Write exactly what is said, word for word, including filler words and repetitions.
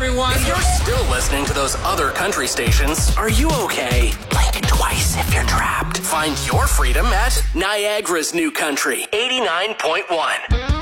everyone. If you're still listening to those other country stations, are you okay? Blink twice if you're trapped. Find your freedom at Niagara's New Country, eighty-nine point one.